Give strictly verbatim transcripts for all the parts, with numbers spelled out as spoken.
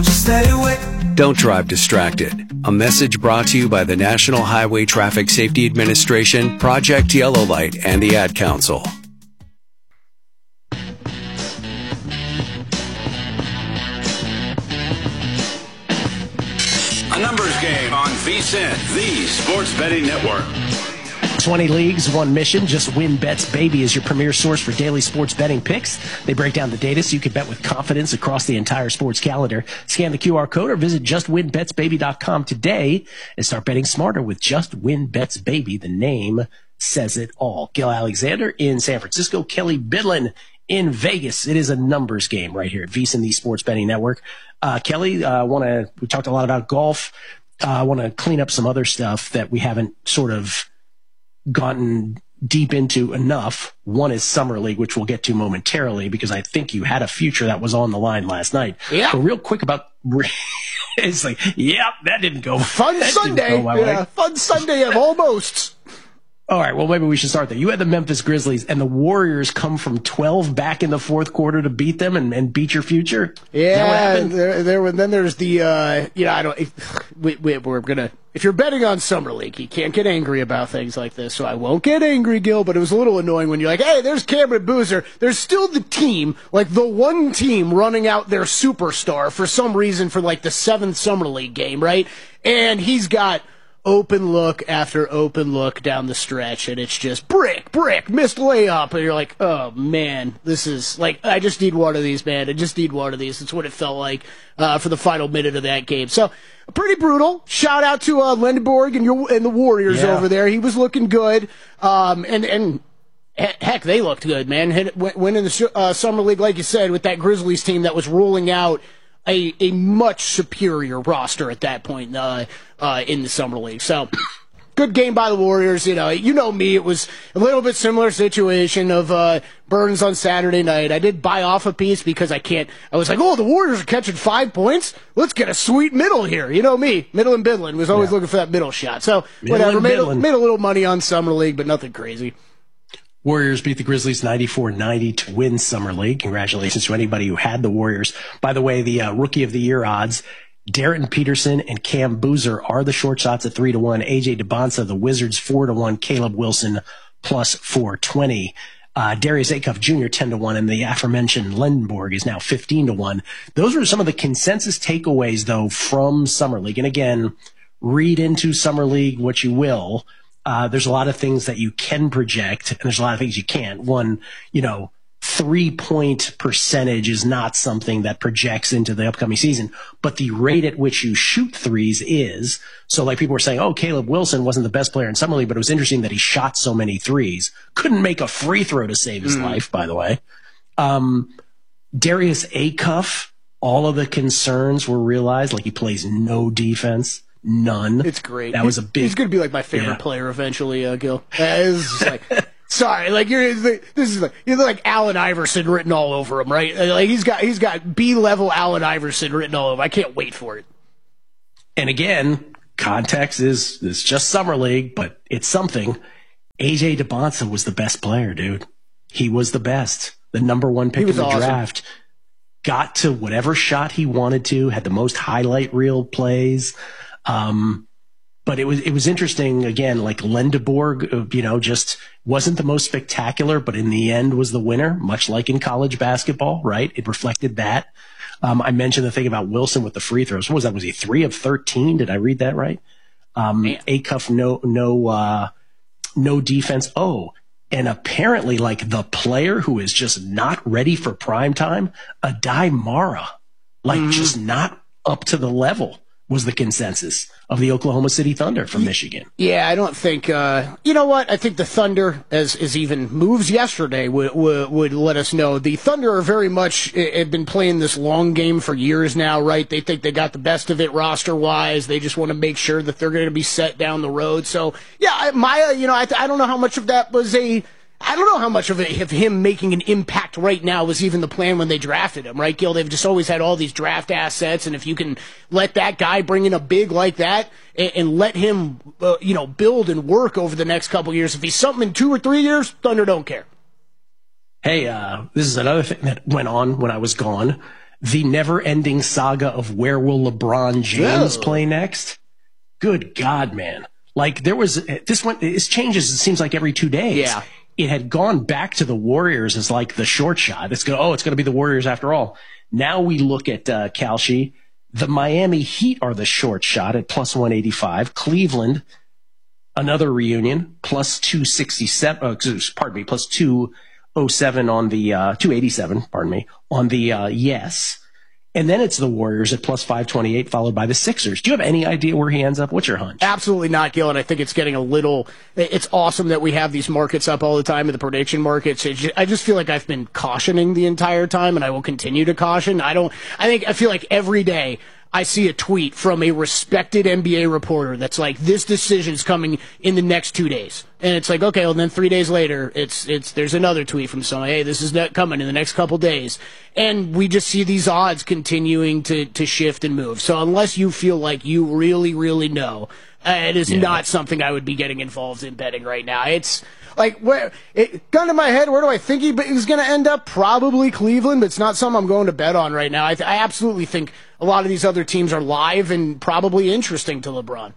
Just stay away. Don't drive distracted. A message brought to you by the National Highway Traffic Safety Administration, Project Yellow Light, and the Ad Council. A numbers game on V S I N, the Sports Betting Network. twenty leagues, one mission. Just Win Bets Baby is your premier source for daily sports betting picks. They break down the data so you can bet with confidence across the entire sports calendar. Scan the Q R code or visit just win bets baby dot com today and start betting smarter with Just Win Bets Baby. The name says it all. Gil Alexander in San Francisco, Kelly Bidlin in Vegas. It is a numbers game right here at V S I N, the Sports Betting Network. Uh, Kelly, uh, want to, we talked a lot about golf. Uh, I want to clean up some other stuff that we haven't sort of gotten deep into enough. One is Summer League, which we'll get to momentarily, because I think you had a future that was on the line last night. Yeah. But real quick about, it's like, yep, that didn't go. Fun that Sunday. Didn't go my yeah, way. Fun Sunday of almost. All right, well, maybe we should start there. You had the Memphis Grizzlies, and the Warriors come from twelve back in the fourth quarter to beat them and, and beat your future? Yeah, there, there, then there's the, uh, you know, I don't, if, we, we, we're going to, if you're betting on Summer League, you can't get angry about things like this, so I won't get angry, Gil, but it was a little annoying when you're like, hey, there's Cameron Boozer. There's still the team, like the one team running out their superstar for some reason for like the seventh Summer League game, right? And he's got open look after open look down the stretch, and it's just brick, brick, missed layup, and you're like, oh, man, this is, like, I just need one of these, man. I just need one of these. That's what it felt like uh, for the final minute of that game. So, pretty brutal. Shout out to uh, Lendeborg and, your, and the Warriors yeah. over there. He was looking good, um, and, and heck, they looked good, man. Winning the uh, Summer League, like you said, with that Grizzlies team that was rolling out a, a much superior roster at that point uh, uh, in the Summer League. So, good game by the Warriors. You know, you know me. It was a little bit similar situation of uh, Burns on Saturday night. I did buy off a piece because I can't. I was like, oh, the Warriors are catching five points. Let's get a sweet middle here. You know me, middle and Bidlin was always yeah. looking for that middle shot. So middle whatever, made a, made a little money on Summer League, but nothing crazy. Warriors beat the Grizzlies ninety-four ninety to win Summer League. Congratulations to anybody who had the Warriors. By the way, the uh, Rookie of the Year odds, Darren Peterson and Cam Boozer are the short shots at three to one. A J DeBonsa, the Wizards, four to one. Caleb Wilson, plus four twenty. Uh, Darius Acuff Junior, ten to one. And the aforementioned Lendenborg is now fifteen to one. Those were some of the consensus takeaways, though, from Summer League. And again, read into Summer League what you will. Uh, there's a lot of things that you can project, and there's a lot of things you can't. One, you know, three-point percentage is not something that projects into the upcoming season, but the rate at which you shoot threes is. So, like, people were saying, oh, Caleb Wilson wasn't the best player in Summer League, but it was interesting that he shot so many threes. Couldn't make a free throw to save his mm. life, by the way. Um, Darius Acuff, all of the concerns were realized, like he plays no defense. None. It's great. That was a big. He's going to be like my favorite yeah. player eventually, uh, Gil. Uh, it's just like, sorry, like you're. This is like you're like Allen Iverson written all over him, right? Like he's got he's got B level Allen Iverson written all over. I can't wait for it. And again, context is is just Summer League, but it's something. A J DeBonsa was the best player, dude. He was the best, the number one pick of the awesome. draft. Got to whatever shot he wanted to. Had the most highlight reel plays. Um, but it was, it was interesting again, like Lendeborg, you know, just wasn't the most spectacular, but in the end was the winner, much like in college basketball, right? It reflected that. Um, I mentioned the thing about Wilson with the free throws. What was that? Was he three of thirteen? Did I read that right? Um, Acuff, no, no, uh, no defense. Oh, and apparently like the player who is just not ready for prime time, Adai Mara, like mm-hmm. just not up to the level. Was the consensus of the Oklahoma City Thunder from Michigan. Yeah, I don't think, uh, you know what? I think the Thunder, as, as even moves yesterday, would, would, would let us know. The Thunder are very much, have been playing this long game for years now, right? They think they got the best of it roster-wise. They just want to make sure that they're going to be set down the road. So, yeah, Maya, you know, I, I don't know how much of that was a, I don't know how much of, it, of him making an impact right now was even the plan when they drafted him, right, Gil? They've just always had all these draft assets, and if you can let that guy bring in a big like that and, and let him, uh, you know, build and work over the next couple years, if he's something in two or three years, Thunder don't care. Hey, uh, this is another thing that went on when I was gone. the never-ending saga of where will LeBron James Whoa. play next. Good God, man. Like, there was, this one, this changes, it seems like every two days. Yeah. It had gone back to the Warriors as like the short shot. It's going oh, it's going to be the Warriors after all. Now we look at, uh, Kalshi. The Miami Heat are the short shot at plus one eighty-five. Cleveland, another reunion, plus two sixty-seven, uh, pardon me, plus two oh seven on the, uh, two eighty-seven, pardon me, on the, uh, yes. And then it's the Warriors at plus five twenty-eight, followed by the Sixers. Do you have any idea where he ends up? What's your hunch? Absolutely not, Gil, and I think it's getting a little – it's awesome that we have these markets up all the time in the prediction markets. Just, I just feel like I've been cautioning the entire time, and I will continue to caution. I don't – I think – I feel like every day – I see a tweet from a respected N B A reporter that's like, this decision's coming in the next two days. And it's like, okay, well then three days later, it's, it's, there's another tweet from someone, hey, this is not coming in the next couple days. And we just see these odds continuing to, to shift and move. So unless you feel like you really, really know, uh, it is yeah. not something I would be getting involved in betting right now. It's like, where, it, gun to my head, where do I think he, he's going to end up? Probably Cleveland, but it's not something I'm going to bet on right now. I, th- I absolutely think a lot of these other teams are live and probably interesting to LeBron.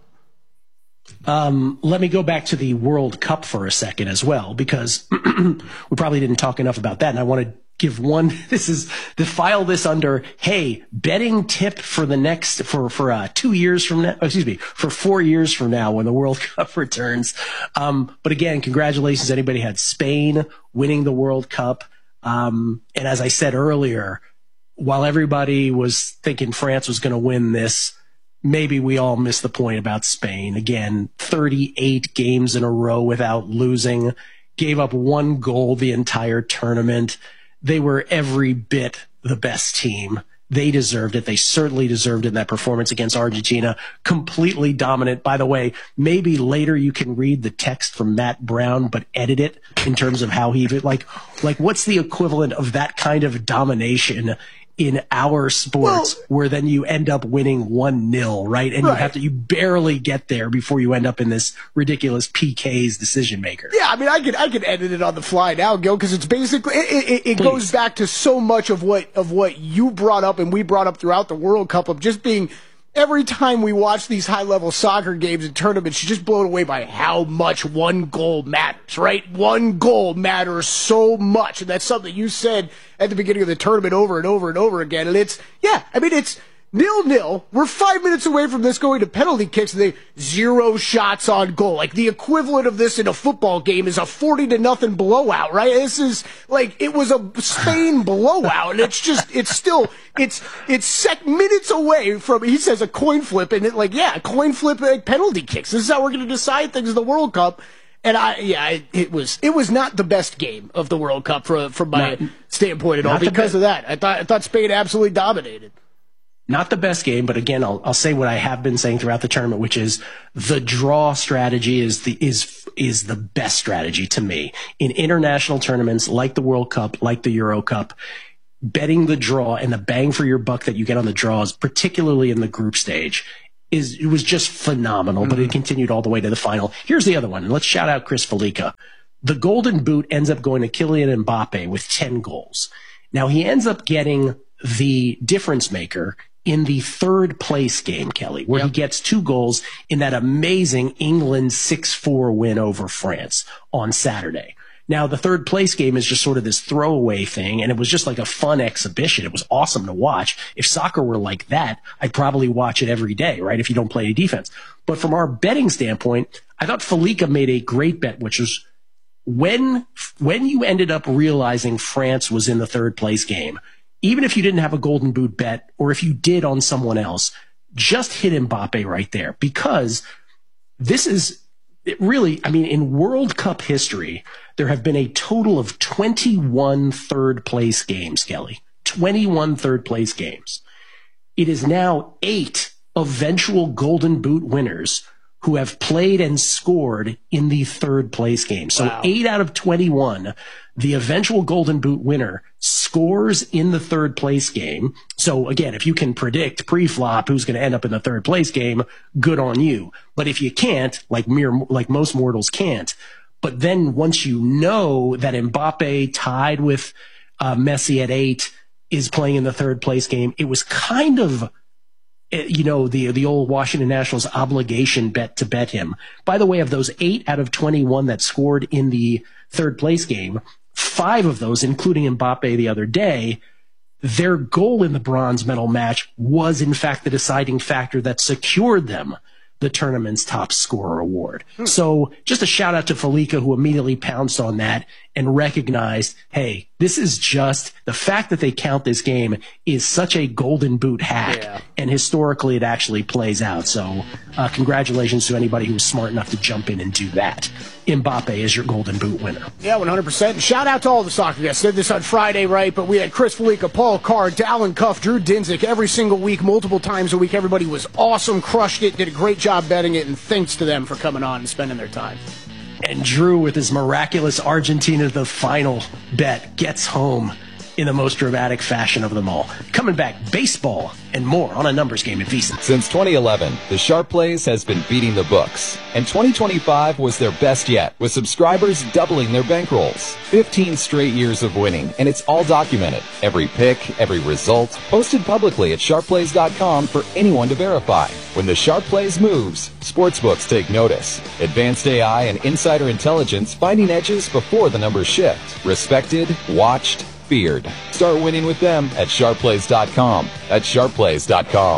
Um, let me go back to the World Cup for a second as well, because we probably didn't talk enough about that. And I want to give one, this is, to file this under, hey, betting tip for the next, for, for, uh, two years from now, excuse me, for four years from now when the World Cup returns. Um, but again, congratulations. Anybody had Spain winning the World Cup. Um, and as I said earlier, while everybody was thinking France was going to win this, maybe we all missed the point about Spain. Again, thirty-eight games in a row without losing, gave up one goal the entire tournament. They were every bit the best team. They deserved it. They certainly deserved it in that performance against Argentina. Completely dominant. By the way, maybe later you can read the text from Matt Brown, but edit it in terms of how he, like, like what's the equivalent of that kind of domination in our sports, well, where then you end up winning one nil, right? And right. you have to, you barely get there before you end up in this ridiculous P K's decision maker. Yeah, I mean, I could, I could edit it on the fly now, Gil, because it's basically, it, it, it goes back to so much of what, of what you brought up and we brought up throughout the World Cup of just being, every time we watch these high-level soccer games and tournaments, you're just blown away by how much one goal matters, right? One goal matters so much, and that's something you said at the beginning of the tournament over and over and over again. And it's, yeah, I mean, it's nil-nil. We're five minutes away from this going to penalty kicks, and they zero shots on goal. Like, the equivalent of this in a football game is a forty to nothing blowout, right? This is, like, it was a Spain blowout, and it's just, it's still, it's, it's sec minutes away from, he says a coin flip, and it, like, yeah, coin flip, like, penalty kicks. This is how we're going to decide things in the World Cup. And I, yeah, it, it was, it was not the best game of the World Cup from, from my not, standpoint at all because of that. I thought, I thought Spain absolutely dominated. Not the best game, but again, I'll, I'll say what I have been saying throughout the tournament, which is the draw strategy is the, is, is the best strategy to me. In international tournaments like the World Cup, like the Euro Cup, betting the draw and the bang for your buck that you get on the draws, particularly in the group stage, is, it was just phenomenal, mm-hmm. but it continued all the way to the final. Here's the other one. Let's shout out Chris Felica. The Golden Boot ends up going to Kylian Mbappe with ten goals. Now he ends up getting the difference maker in the third place game, Kelly, where yep. he gets two goals in that amazing England six four win over France on Saturday. Now, the third place game is just sort of this throwaway thing, and it was just like a fun exhibition. It was awesome to watch. If soccer were like that, I'd probably watch it every day, right, if you don't play any defense. But from our betting standpoint, I thought Felica made a great bet, which was when, when you ended up realizing France was in the third place game, even if you didn't have a Golden Boot bet, or if you did on someone else, just hit Mbappe right there. Because this is it really, I mean, in World Cup history, there have been a total of twenty-one third place games, Kelly. twenty-one third place games. It is now eight eventual Golden Boot winners who have played and scored in the third place game. So wow. eight out of twenty-one, the eventual Golden Boot winner scores in the third place game. So again, if you can predict pre-flop who's going to end up in the third place game, good on you. But if you can't, like mere, like most mortals can't, but then once you know that Mbappe tied with uh, Messi at eight, is playing in the third place game. It was kind of, you know, the the old Washington Nationals obligation bet to bet him. By the way, of those eight out of twenty-one that scored in the third place game, five of those, including Mbappe the other day, their goal in the bronze medal match was in fact the deciding factor that secured them the tournament's top scorer award. Hmm. So just a shout out to Felica, who immediately pounced on that and recognized, hey, this is just the fact that they count this game is such a golden boot hack. Yeah. And historically it actually plays out. So uh, congratulations to anybody who was smart enough to jump in and do that. Mbappe is your golden boot winner. Yeah, one hundred percent. Shout out to all the soccer guests. Said this on Friday, right? But we had Chris Felica, Paul Carr, Dallin Cuff, Drew Dinzik every single week, multiple times a week. Everybody was awesome, crushed it, did a great job betting it, and thanks to them for coming on and spending their time. And Drew, with his miraculous Argentina the final bet, gets home in the most dramatic fashion of them all. Coming back, baseball and more on a numbers game at VSiN. Since twenty eleven, the Sharp Plays has been beating the books. And twenty twenty-five was their best yet, with subscribers doubling their bankrolls. fifteen straight years of winning, and it's all documented. Every pick, every result, posted publicly at sharp plays dot com for anyone to verify. When the Sharp Plays moves, sportsbooks take notice. Advanced A I and insider intelligence finding edges before the numbers shift. Respected, watched, feared. Start winning with them at sharp plays dot com. That's sharp plays dot com.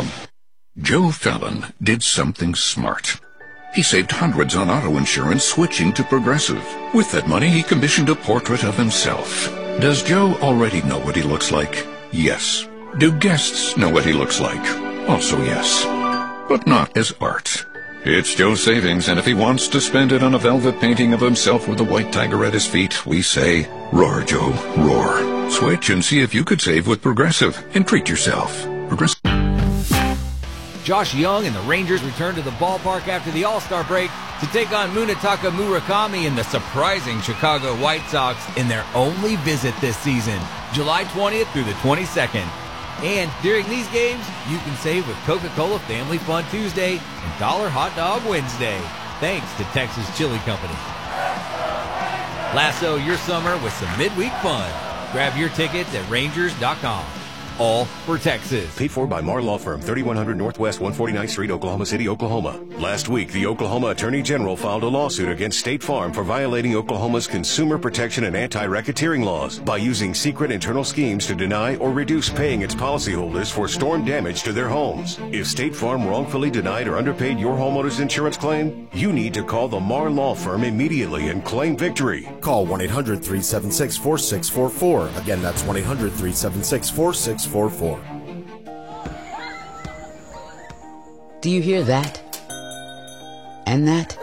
Joe Fallon did something smart. He saved hundreds on auto insurance switching to Progressive. With that money, he commissioned a portrait of himself. Does Joe already know what he looks like? Yes. Do guests know what he looks like? Also yes. But not as art. It's Joe's savings, and if he wants to spend it on a velvet painting of himself with a white tiger at his feet, we say, roar, Joe, roar. Switch and see if you could save with Progressive and treat yourself. Progressive. Josh Young and the Rangers return to the ballpark after the All-Star break to take on Munetaka Murakami and the surprising Chicago White Sox in their only visit this season, July twentieth through the twenty-second. And during these games, you can save with Coca-Cola Family Fun Tuesday and Dollar Hot Dog Wednesday, thanks to Texas Chili Company. Lasso your summer with some midweek fun. Grab your tickets at rangers dot com. All for Texas. Paid for by Marr Law Firm, thirty-one hundred Northwest one forty-ninth Street, Oklahoma City, Oklahoma. Last week, the Oklahoma Attorney General filed a lawsuit against State Farm for violating Oklahoma's consumer protection and anti-racketeering laws by using secret internal schemes to deny or reduce paying its policyholders for storm damage to their homes. If State Farm wrongfully denied or underpaid your homeowner's insurance claim, you need to call the Marr Law Firm immediately and claim victory. Call one eight hundred three seven six four six four four. Again, that's one eight hundred three seven six four six four four. Do you hear that? And that?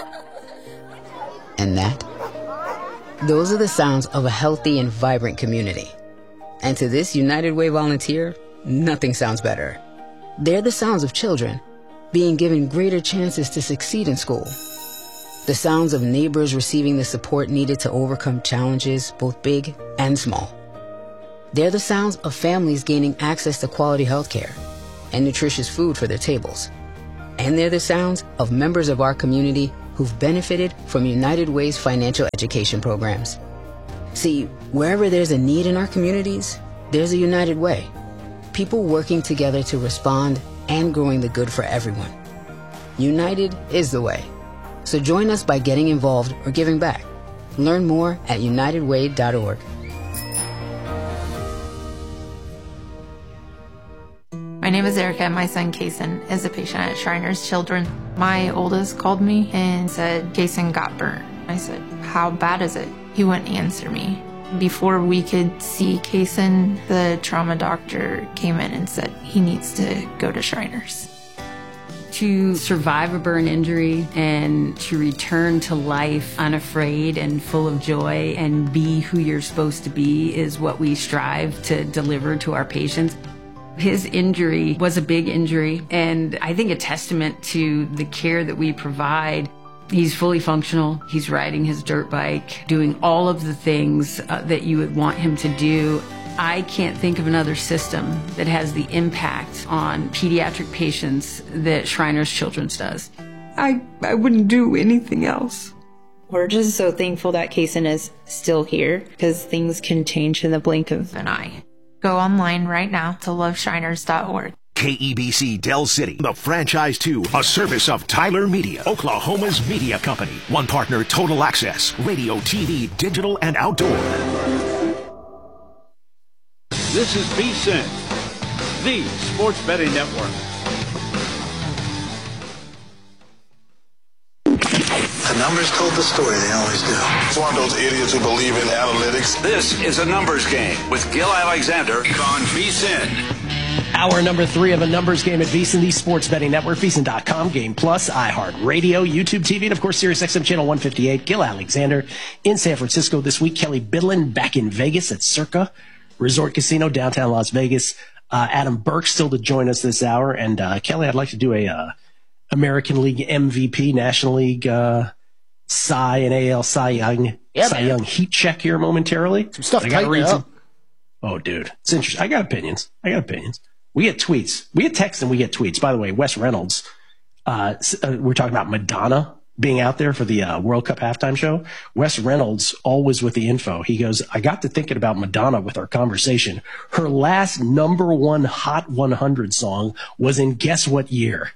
And that? Those are the sounds of a healthy and vibrant community. And to this United Way volunteer, nothing sounds better. They're the sounds of children being given greater chances to succeed in school. The sounds of neighbors receiving the support needed to overcome challenges, both big and small. They're the sounds of families gaining access to quality health care and nutritious food for their tables. And they're the sounds of members of our community who've benefited from United Way's financial education programs. See, wherever there's a need in our communities, there's a United Way. People working together to respond and growing the good for everyone. United is the way. So join us by getting involved or giving back. Learn more at united way dot org. My name is Erica, and my son, Kason, is a patient at Shriners Children. My oldest called me and said, Kason got burnt. I said, how bad is it? He wouldn't answer me. Before we could see Kason, the trauma doctor came in and said he needs to go to Shriners. To survive a burn injury and to return to life unafraid and full of joy and be who you're supposed to be is what we strive to deliver to our patients. His injury was a big injury, and I think a testament to the care that we provide. He's fully functional. He's riding his dirt bike, doing all of the things uh, that you would want him to do. I can't think of another system that has the impact on pediatric patients that Shriners Children's does. I, I wouldn't do anything else. We're just so thankful that Kason is still here, because things can change in the blink of an eye. Go online right now to love shriners dot org. K E B C Del City, the franchise to a service of Tyler Media, Oklahoma's media company. One partner, Total Access, radio, T V, digital, and outdoor. This is V S I N, the Sports Betting Network. The numbers told the story, they always do. It's one of those idiots who believe in analytics. This is a numbers game with Gil Alexander on V S I N. Hour number three of a numbers game at VSiN, the Sports Betting Network, V S I N dot com, Game Plus, iHeartRadio, YouTube T V, and of course Sirius X M Channel one fifty-eight. Gil Alexander in San Francisco this week. Kelly Bidlin back in Vegas at Circa Resort Casino, downtown Las Vegas. Uh, Adam Burke still to join us this hour. And uh, Kelly, I'd like to do a uh, American League M V P, National League uh, Cy and A L Cy Young, yeah, Cy Young heat check here momentarily. Some stuff I gotta tighten read up. some. Oh, dude, it's interesting. I got opinions. I got opinions. We get tweets. We get texts and we get tweets. By the way, Wes Reynolds, uh, uh, we're talking about Madonna being out there for the uh, World Cup halftime show. Wes Reynolds, always with the info. He goes, I got to thinking about Madonna with our conversation. Her last number one Hot one hundred song was in guess what year?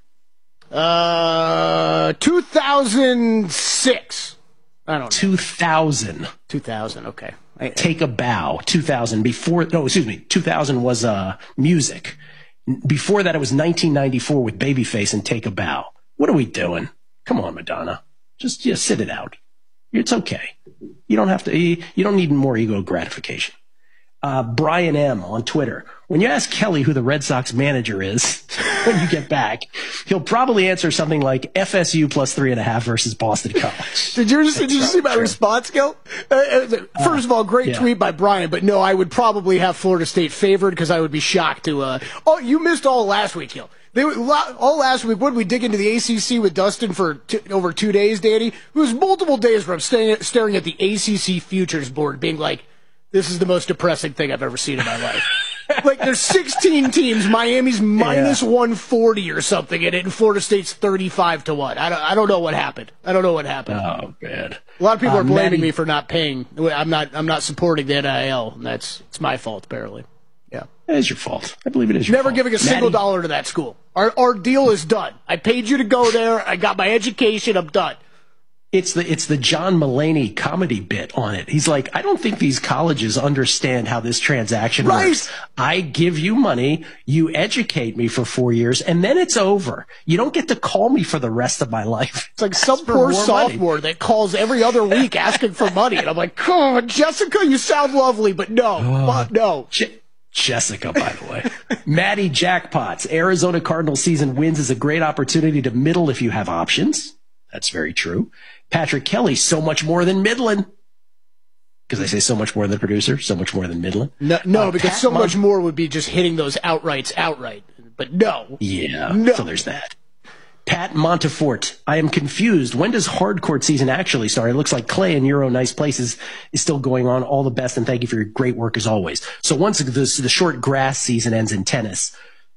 Uh, two thousand six. I don't know. two thousand. two thousand, okay. I, I, Take a Bow, two thousand. Before, no, excuse me, two thousand was uh, Music. Before that, it was nineteen ninety-four with Babyface and Take a Bow. What are we doing? Come on, Madonna. Just, just sit it out. It's okay. You don't have to, you, you don't need more ego gratification. Uh, Brian M. on Twitter. When you ask Kelly who the Red Sox manager is when you get back, he'll probably answer something like F S U plus three and a half versus Boston College. Did you, did you see my response, Gil? Uh, first of all, great yeah. tweet by Brian, but no, I would probably have Florida State favored because I would be shocked to, uh, oh, you missed all last week, Gil. They were, all last week, what did we dig into the A C C with Dustin for t- over two days, Danny? It was multiple days where I'm staying, staring at the A C C futures board being like, this is the most depressing thing I've ever seen in my life. Like, there's sixteen teams. Miami's minus yeah. one forty or something in it, and Florida State's thirty-five to one. I don't, I don't know what happened. I don't know what happened. Oh, man. A lot of people uh, are blaming Maddie, me for not paying. I'm not, I'm not supporting the N I L, and that's, it's my fault, apparently. Yeah. It is your fault. I believe it is your Never fault. giving a single Maddie, dollar to that school. Our, our deal is done. I paid you to go there. I got my education. I'm done. It's the it's the John Mulaney comedy bit on it. He's like, I don't think these colleges understand how this transaction right. works. I give you money, you educate me for four years, and then it's over. You don't get to call me for the rest of my life. It's like some poor sophomore money. that calls every other week asking for money, and I'm like, oh, Jessica, you sound lovely, but no, oh, no. Je- Jessica, by the way. Maddie Jackpots. Arizona Cardinal season wins is a great opportunity to middle if you have options. That's very true. Patrick Kelly, so much more than Midland. Because I say so much more than producer, so much more than Midland. No, no uh, because Pat so Mon- much more would be just hitting those outrights outright. But no. Yeah, no. So there's that. Pat Montefort, I am confused. When does hardcourt season actually start? It looks like Clay and Euro Nice Places is still going on. All the best, and thank you for your great work as always. So once the, the short grass season ends in tennis,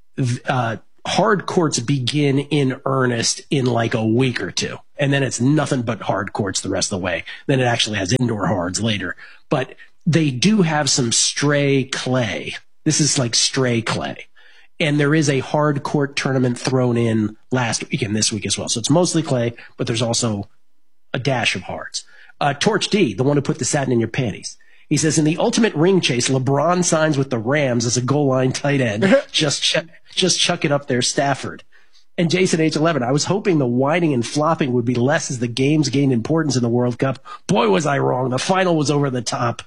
uh, hard courts begin in earnest in like a week or two. And then it's nothing but hard courts the rest of the way. Then it actually has indoor hards later. But they do have some stray clay. This is like stray clay. And there is a hard court tournament thrown in last week and this week as well. So it's mostly clay, but there's also a dash of hards. Uh, Torch D, the one who put the satin in your panties. He says, in the ultimate ring chase, LeBron signs with the Rams as a goal line tight end. just, ch- just chuck it up there, Stafford. And Jason H eleven, I was hoping the whining and flopping would be less as the games gained importance in the World Cup. Boy, was I wrong. The final was over the top.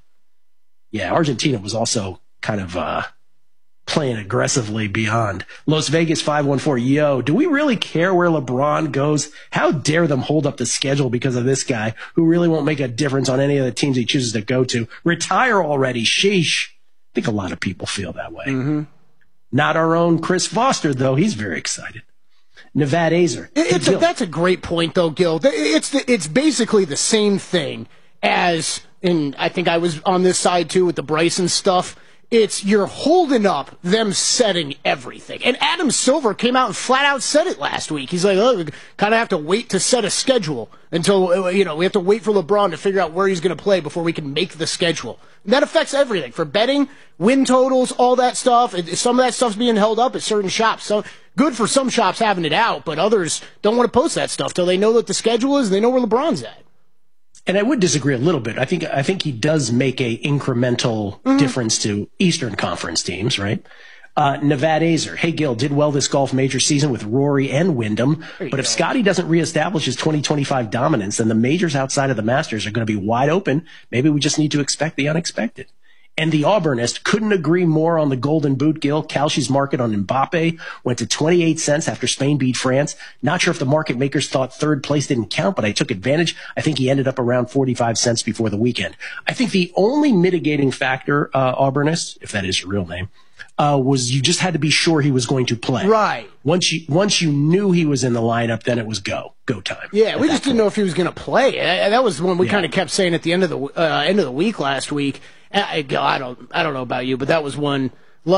Yeah, Argentina was also kind of uh, playing aggressively beyond. Las Vegas five one four, yo, do we really care where LeBron goes? How dare them hold up the schedule because of this guy who really won't make a difference on any of the teams he chooses to go to? Retire already, sheesh. I think a lot of people feel that way. Mm-hmm. Not our own Chris Foster, though. He's very excited. Nevada Azer. It's a, that's a great point, though, Gil. It's the, it's basically the same thing as, and I think I was on this side too with the Bryson stuff. It's you're holding up them setting everything. And Adam Silver came out and flat out said it last week. He's like, oh, we kind of have to wait to set a schedule until, you know, we have to wait for LeBron to figure out where he's going to play before we can make the schedule. And that affects everything. For betting, win totals, all that stuff. It, some of that stuff's being held up at certain shops. So good for some shops having it out, but others don't want to post that stuff till they know what the schedule is and they know where LeBron's at. And I would disagree a little bit. I think I think he does make a incremental mm-hmm. difference to Eastern Conference teams, right? Uh, Nevada Azer, hey Gil, did well this golf major season with Rory and Wyndham, but if go. Scotty doesn't reestablish his twenty twenty-five dominance, then the majors outside of the Masters are going to be wide open. Maybe we just need to expect the unexpected. And the Auburnist couldn't agree more on the Golden Boot, Gil. Kalshi's market on Mbappe went to twenty-eight cents after Spain beat France. Not sure if the market makers thought third place didn't count, but I took advantage. I think he ended up around forty-five cents before the weekend. I think the only mitigating factor, uh, Auburnist, if that is your real name, uh, was you just had to be sure he was going to play. Right. Once you, once you knew he was in the lineup, then it was go. Go time. Yeah, we just point. didn't know if he was going to play. Uh, that was the one we yeah. kind of kept saying at the end of the, uh, end of the week last week. I don't, I don't know about you, but that was one.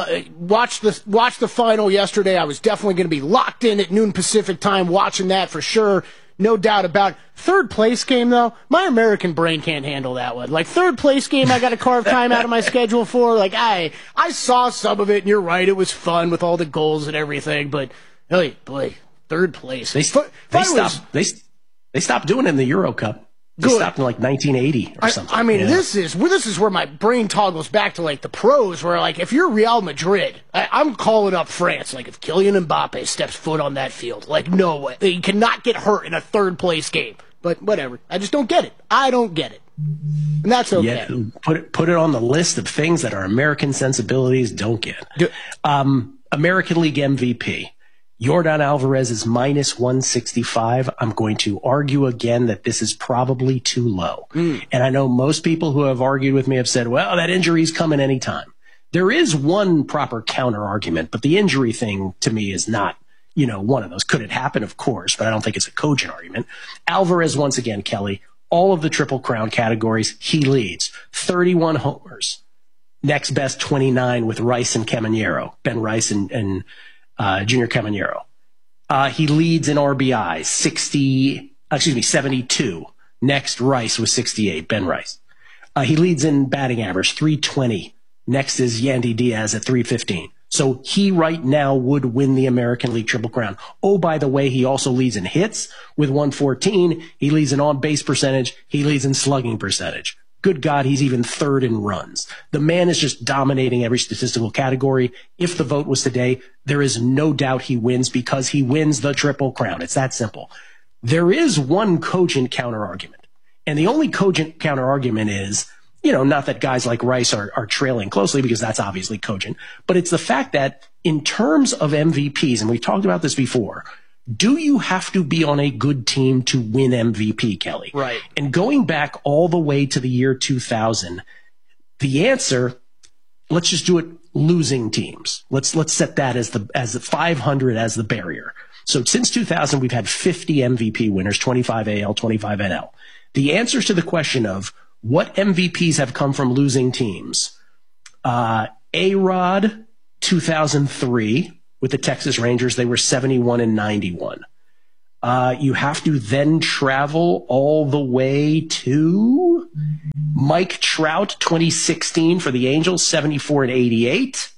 Watch the, watch the final yesterday. I was definitely going to be locked in at noon Pacific time watching that for sure. No doubt about it. Third place game though, my American brain can't handle that one. Like third place game, I got to carve time out of my schedule for. Like I, I saw some of it, and you're right, it was fun with all the goals and everything. But hey, boy, third place. They, but, they stopped. They they stopped doing it in the Euro Cup. They Good. stopped in like nineteen eighty or something. I, I mean, yeah. this is where this is where my brain toggles back to like the pros, where like if you're Real Madrid, I, I'm calling up France. Like if Kylian Mbappe steps foot on that field, like no way, he cannot get hurt in a third place game. But whatever, I just don't get it. I don't get it, and that's okay. Yeah, put it put it on the list of things that our American sensibilities don't get. Do, um, American League M V P. Yordan Alvarez is minus one sixty-five. I'm going to argue again that this is probably too low. Mm. And I know most people who have argued with me have said, well, that injury's coming anytime. There is one proper counter argument, but the injury thing to me is not, you know, one of those. Could it happen? Of course, but I don't think it's a cogent argument. Alvarez, once again, Kelly, all of the Triple Crown categories, he leads. thirty-one homers. Next best twenty-nine with Rice and Caminero. Ben Rice and, and Uh, Junior Caminero. Uh, he leads in R B Is, sixty, excuse me, seventy-two. Next, Rice with sixty-eight, Ben Rice. Uh, he leads in batting average, three twenty. Next is Yandy Diaz at three fifteen. So he right now would win the American League Triple Crown. Oh, by the way, he also leads in hits with one fourteen. He leads in on-base percentage. He leads in slugging percentage. Good God, he's even third in runs. The man is just dominating every statistical category. If the vote was today, there is no doubt he wins because he wins the Triple Crown. It's that simple. There is one cogent counter-argument. And the only cogent counter-argument is, you know, not that guys like Rice are, are trailing closely because that's obviously cogent, but it's the fact that in terms of M V Ps, and we've talked about this before, do you have to be on a good team to win M V P, Kelly? Right. And going back all the way to the year two thousand, the answer, let's just do it losing teams. Let's let's set that as the as the five hundred as the barrier. So since two thousand, we've had fifty M V P winners, twenty-five A L, twenty-five N L. The answers to the question of what M V Ps have come from losing teams, uh, A-Rod, two thousand three. With the Texas Rangers, they were seventy-one and ninety-one. Uh, you have to then travel all the way to Mike Trout, twenty sixteen for the Angels, seventy-four and eighty-eight.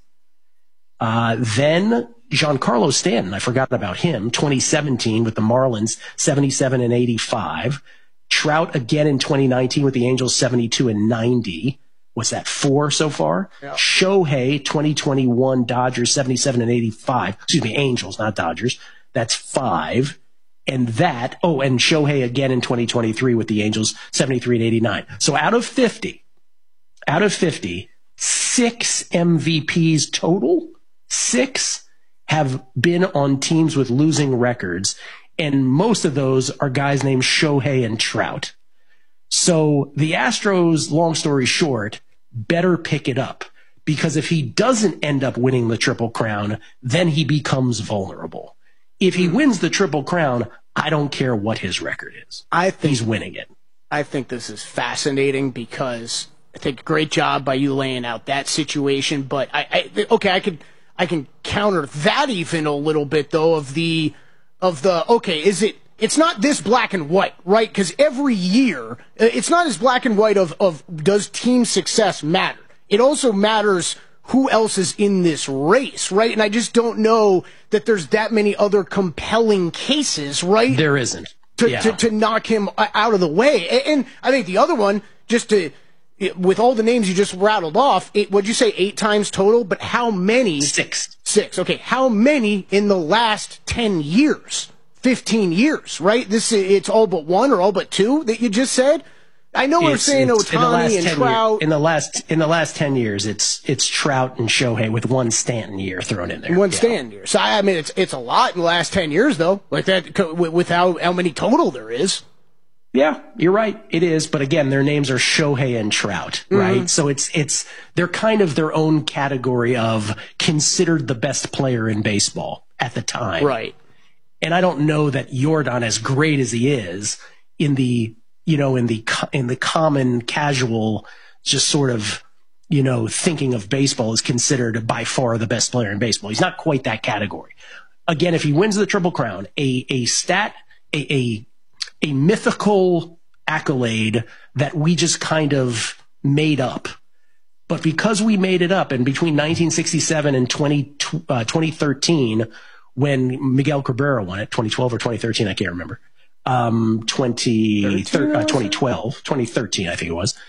Uh, then Giancarlo Stanton, I forgot about him, twenty seventeen with the Marlins, seventy-seven and eighty-five. Trout again in twenty nineteen with the Angels, seventy-two and ninety. What's that, four so far? Yeah. Shohei, twenty twenty-one, Dodgers, seventy-seven and eighty-five. Excuse me, Angels, not Dodgers. That's five. And that, oh, and Shohei again in twenty twenty-three with the Angels, seventy-three and eighty-nine. So out of fifty, out of fifty, six M V Ps total, six have been on teams with losing records. And most of those are guys named Shohei and Trout. So the Astros, long story short, better pick it up because if he doesn't end up winning the Triple Crown, then he becomes vulnerable. If he wins the Triple Crown, I don't care what his record is. I think he's winning it. I think this is fascinating because I think great job by you laying out that situation. But I, I okay, I could I can counter that even a little bit though of the of the okay, is it? It's not this black and white, right? Because every year, it's not as black and white of of does team success matter. It also matters who else is in this race, right? And I just don't know that there's that many other compelling cases, right? There isn't. To, yeah. to, to knock him out of the way. And, and I think the other one, just to, with all the names you just rattled off, it, what'd you say, eight times total? But how many? Six. Six. Okay. How many in the last ten years? fifteen years, right? This it's all but one or all but two that you just said. I know we're It's- saying it's- in the Ohtani last and ten Trout. year- in the last in the last ten years, it's it's Trout and Shohei with one Stanton year thrown in there. One Yeah. Stanton year. So I mean, it's it's a lot in the last ten years, though. Like that, co- with with how how many total there is. Yeah, you're right. It is, but again, their names are Shohei and Trout, right? Mhm. So it's it's they're kind of their own category of considered the best player in baseball at the time, Right. And I don't know that Yordan, as great as he is, in the you know in the co- in the common casual, just sort of you know thinking of baseball, is considered by far the best player in baseball. He's not quite that category. Again, if he wins the Triple Crown, a a stat a a a mythical accolade that we just kind of made up. But because we made it up, and between nineteen sixty-seven and twenty, uh, twenty thirteen, when Miguel Cabrera won it, twenty twelve or twenty thirteen, I can't remember, um, twenty, thir- uh, twenty twelve, twenty thirteen, I think it was,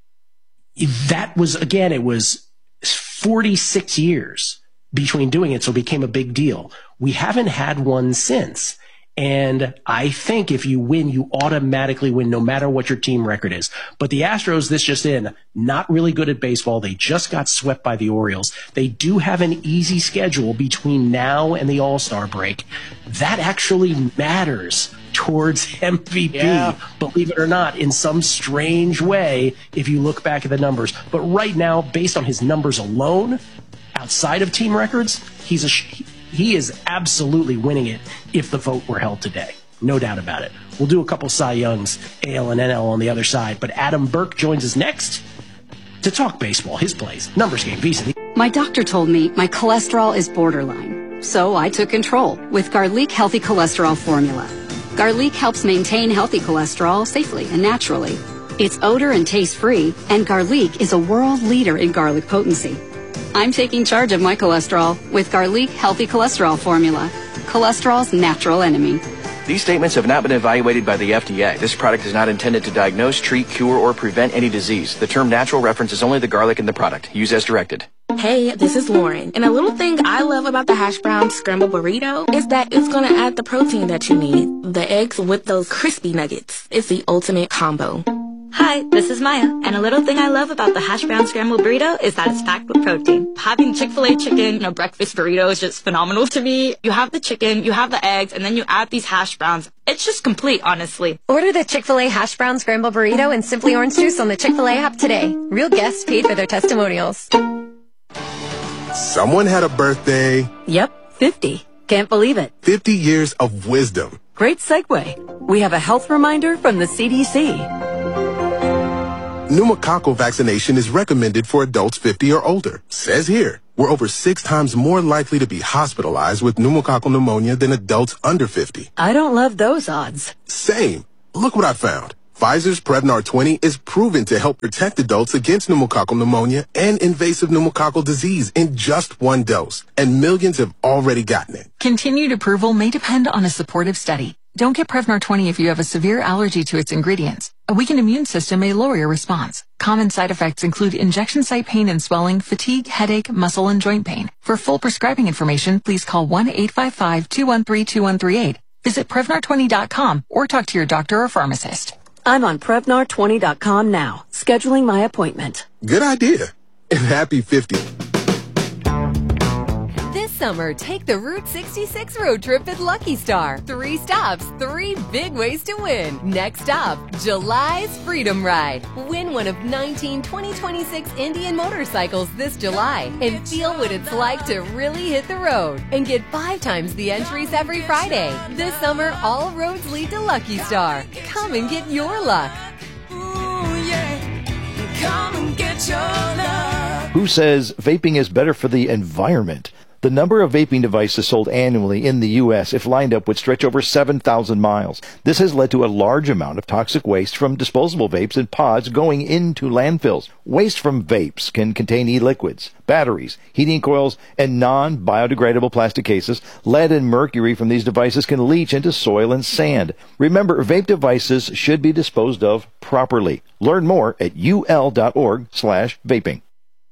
that was, again, it was forty-six years between doing it, so it became a big deal. We haven't had one since. And I think if you win, you automatically win no matter what your team record is. But the Astros, this just in, not really good at baseball. They just got swept by the Orioles. They do have an easy schedule between now and the All-Star break. That actually matters towards M V P, Yeah. believe it or not, in some strange way, if you look back at the numbers. But right now, based on his numbers alone, outside of team records, he's a... Sh- He is absolutely winning it if the vote were held today. No doubt about it. We'll do a couple Cy Youngs, A L and N L on the other side. But Adam Burke joins us next to talk baseball, his plays, numbers game, VSiN. My doctor told me my cholesterol is borderline. So I took control with Garlic Healthy Cholesterol Formula. Garlic helps maintain healthy cholesterol safely and naturally. It's odor and taste free, and Garlic is a world leader in garlic potency. I'm taking charge of my cholesterol with Garlic Healthy Cholesterol Formula, cholesterol's natural enemy. These statements have not been evaluated by the F D A. This product is not intended to diagnose, treat, cure, or prevent any disease. The term natural references only the garlic in the product. Use as directed. Hey, this is Lauren. And a little thing I love about the hash brown scrambled burrito is that it's going to add the protein that you need. The eggs with those crispy nuggets. It's the ultimate combo. Hi, this is Maya, and a little thing I love about the hash brown scrambled burrito is that it's packed with protein. Having Chick-fil-A chicken in a breakfast burrito is just phenomenal to me. You have the chicken, you have the eggs, and then you add these hash browns. It's just complete, honestly. Order the Chick-fil-A hash brown scrambled burrito and Simply Orange Juice on the Chick-fil-A app today. Real guests paid for their testimonials. Someone had a birthday. Yep, fifty. Can't believe it. fifty years of wisdom. Great segue. We have a health reminder from the C D C. Pneumococcal vaccination is recommended for adults fifty or older. Says here, we're over six times more likely to be hospitalized with pneumococcal pneumonia than adults under fifty. I don't love those odds. Same. Look what I found. Pfizer's Prevnar twenty is proven to help protect adults against pneumococcal pneumonia and invasive pneumococcal disease in just one dose. And millions have already gotten it. Continued approval may depend on a supportive study. Don't get Prevnar twenty if you have a severe allergy to its ingredients. A weakened immune system may lower your response. Common side effects include injection site pain and swelling, fatigue, headache, muscle, and joint pain. For full prescribing information, please call one eight five five, two one three, two one three eight. Visit Prevnar twenty dot com or talk to your doctor or pharmacist. I'm on Prevnar twenty dot com now, scheduling my appointment. Good idea. And happy fifty. This summer, take the Route sixty-six road trip at Lucky Star. Three stops, three big ways to win. Next up, July's Freedom Ride. Win one of nineteen twenty twenty-six Indian motorcycles this July and feel what it's like to really hit the road. And get five times the entries every Friday. This summer, all roads lead to Lucky Star. Come and get your luck. Ooh, yeah. Come and get your love. Who says vaping is better for the environment? The number of vaping devices sold annually in the U S, if lined up, would stretch over seven thousand miles. This has led to a large amount of toxic waste from disposable vapes and pods going into landfills. Waste from vapes can contain e-liquids, batteries, heating coils, and non-biodegradable plastic cases. Lead and mercury from these devices can leach into soil and sand. Remember, vape devices should be disposed of properly. Learn more at ul.org slash vaping.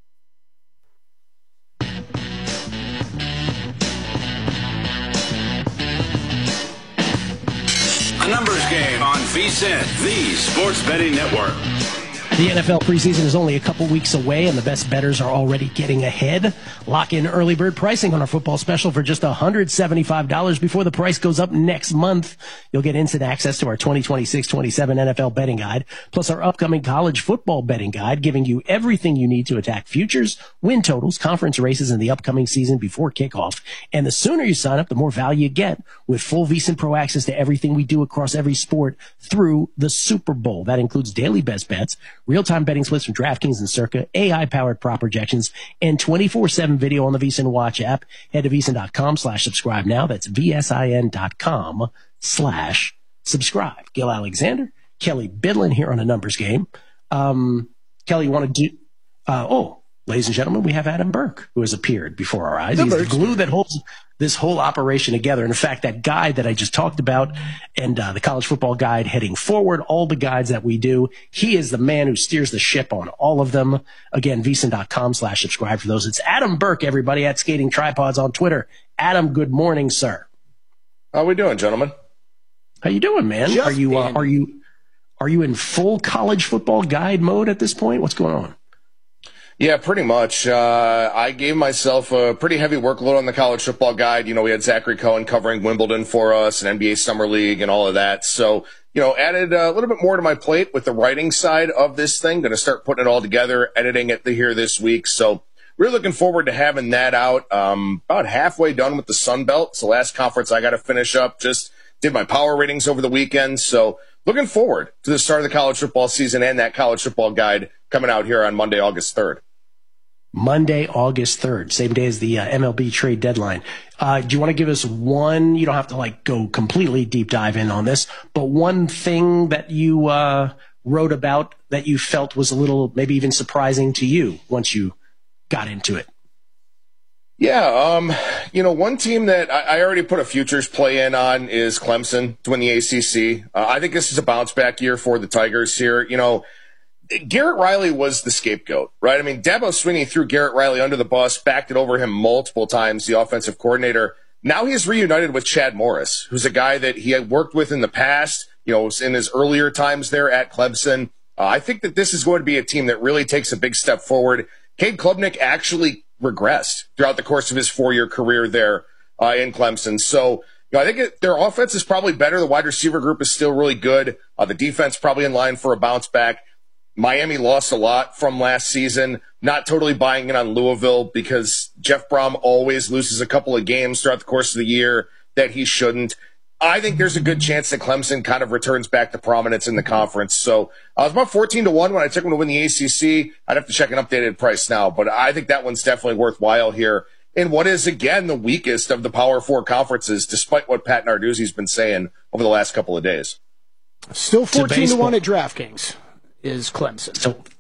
A numbers game on V S I N, the Sports Betting Network. The N F L preseason is only a couple weeks away, and the best bettors are already getting ahead. Lock in early bird pricing on our football special for just one hundred seventy-five dollars before the price goes up next month. You'll get instant access to our twenty twenty-six twenty-seven N F L betting guide, plus our upcoming college football betting guide, giving you everything you need to attack futures, win totals, conference races, and the upcoming season before kickoff. And the sooner you sign up, the more value you get with full VSiN Pro access to everything we do across every sport through the Super Bowl. That includes daily best bets, real-time betting splits from DraftKings and Circa, A I-powered prop projections, and twenty-four seven video on the VSiN Watch app. Head to VSiN.com slash subscribe now. That's V-S-I-N.com slash subscribe. Gil Alexander, Kelly Bidlin here on a numbers game. Um, Kelly, you want to do... Uh, oh, ladies and gentlemen, we have Adam Burke, who has appeared before our eyes. He's the glue that holds this whole operation together. And in fact, that guide that I just talked about and uh, the college football guide heading forward, all the guides that we do, he is the man who steers the ship on all of them. Again, VSiN.com slash subscribe for those. It's Adam Burke, everybody, at Skating Tripods on Twitter. Adam, good morning, sir. How we doing, gentlemen? How you doing, man? Just are you uh, are you are you in full college football guide mode at this point? What's going on? Yeah, pretty much. Uh, I gave myself a pretty heavy workload on the college football guide. You know, we had Zachary Cohen covering Wimbledon for us and N B A Summer League and all of that. So, you know, added a little bit more to my plate with the writing side of this thing. Going to start putting it all together, editing it here this week. So really looking forward to having that out. Um, about halfway done with the Sun Belt. It's the last conference I got to finish up. Just did my power ratings over the weekend. So looking forward to the start of the college football season and that college football guide coming out here on Monday, August third. Monday, August third, same day as the uh, M L B trade deadline. Uh, do you want to give us one, you don't have to like go completely deep dive in on this, but one thing that you uh, wrote about that you felt was a little, maybe even surprising to you once you got into it? Yeah, um, you know, one team that I, I already put a futures play in on is Clemson to win the A C C. Uh, I think this is a bounce back year for the Tigers here. You know, Garrett Riley was the scapegoat, right? I mean, Dabo Swinney threw Garrett Riley under the bus, backed it over him multiple times, the offensive coordinator. Now he's reunited with Chad Morris, who's a guy that he had worked with in the past, you know, in his earlier times there at Clemson. Uh, I think that this is going to be a team that really takes a big step forward. Cade Klubnik actually regressed throughout the course of his four-year career there uh, in Clemson. So, you know, I think it, their offense is probably better. The wide receiver group is still really good. Uh, the defense probably in line for a bounce back. Miami lost a lot from last season. Not totally buying in on Louisville because Jeff Brom always loses a couple of games throughout the course of the year that he shouldn't. I think there's a good chance that Clemson kind of returns back to prominence in the conference. So I was about fourteen to one when I took them to win the A C C. I'd have to check an updated price now, but I think that one's definitely worthwhile here in what is, again, the weakest of the Power Four conferences, despite what Pat Narduzzi's been saying over the last couple of days. Still fourteen to one at DraftKings is Clemson. So